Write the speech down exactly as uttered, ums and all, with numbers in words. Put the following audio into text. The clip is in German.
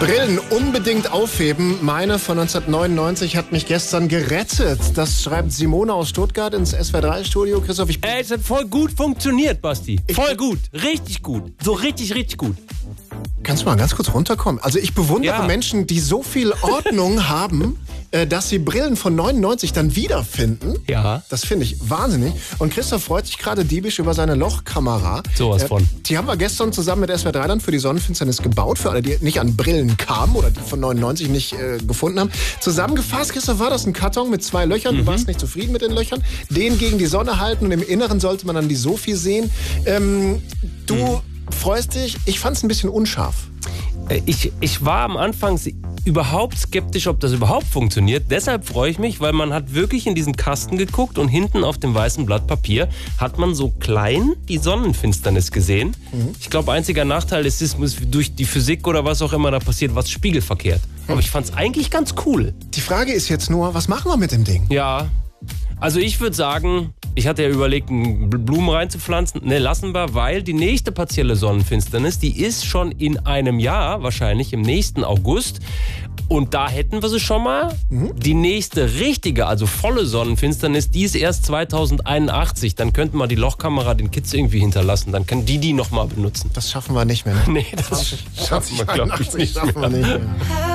Brillen unbedingt aufheben. Meine von neunzehnhundertneunundneunzig hat mich gestern gerettet. Das schreibt Simone aus Stuttgart ins S W R drei Studio. Christoph, ich... Ey, es hat voll gut funktioniert, Basti. Voll gut. Richtig gut. So richtig, richtig gut. Kannst du mal ganz kurz runterkommen? Also ich bewundere Ja. Menschen, die so viel Ordnung haben, äh, dass sie Brillen von neunundneunzig dann wiederfinden. Ja. Das finde ich wahnsinnig. Und Christoph freut sich gerade diebisch über seine Lochkamera. Sowas von. Äh, die haben wir gestern zusammen mit S W R drei dann für die Sonnenfinsternis gebaut. Für alle, die nicht an Brillen kamen oder die von neunundneunzig nicht äh, gefunden haben. Zusammengefasst, Christoph, war das ein Karton mit zwei Löchern. Mhm. Du warst nicht zufrieden mit den Löchern. Den gegen die Sonne halten und im Inneren sollte man dann die Sophie sehen. Ähm, du... Mhm. Freust dich? Ich fand es ein bisschen unscharf. Ich, ich war am Anfang überhaupt skeptisch, ob das überhaupt funktioniert. Deshalb freue ich mich, weil man hat wirklich in diesen Kasten geguckt und hinten auf dem weißen Blatt Papier hat man so klein die Sonnenfinsternis gesehen. Mhm. Ich glaube, einziger Nachteil ist, es ist durch die Physik oder was auch immer da passiert, was spiegelverkehrt. Mhm. Aber ich fand es eigentlich ganz cool. Die Frage ist jetzt nur, was machen wir mit dem Ding? Ja, also ich würde sagen, ich hatte ja überlegt, Blumen reinzupflanzen. Ne, lassen wir, weil die nächste partielle Sonnenfinsternis, die ist schon in einem Jahr, wahrscheinlich im nächsten August. Und da hätten wir sie schon mal. Mhm. Die nächste richtige, also volle Sonnenfinsternis, die ist erst zweitausendeinundachtzig. Dann könnten wir die Lochkamera den Kids irgendwie hinterlassen. Dann können die die nochmal benutzen. Das schaffen wir nicht mehr. Ne? Nee, das schaffen wir, glaube ich, nicht schaffen wir nicht mehr.